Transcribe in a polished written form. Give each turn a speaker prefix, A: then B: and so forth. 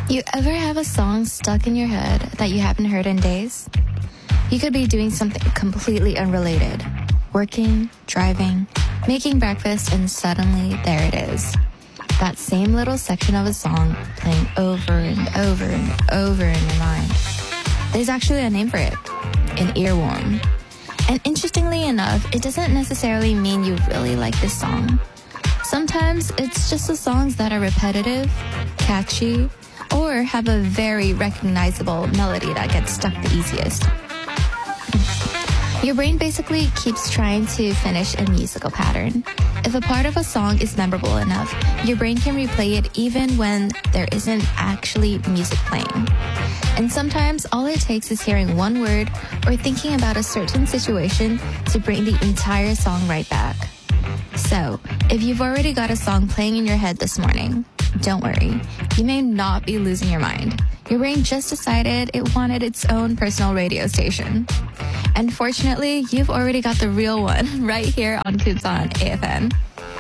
A: You ever have a song stuck in your head that you haven't heard in days? You could be doing something completely unrelated. Working, driving, making breakfast, and suddenly there it is. That same little section of a song playing over and over and over in your mind. There's actually a name for it, an earworm. And interestingly enough, it doesn't necessarily mean you really like this song. Sometimes it's just the songs that are repetitive, catchy, or have a very recognizable melody that gets stuck the easiest. Your brain basically keeps trying to finish a musical pattern. If a part of a song is memorable enough, your brain can replay it even when there isn't actually music playing. And sometimes all it takes is hearing one word or thinking about a certain situation to bring the entire song right back. So, if you've already got a song playing in your head this morning, don't worry. You may not be losing your mind. Your brain just decided it wanted its own personal radio station. And fortunately, you've already got the real one right here on Kutzon AFM.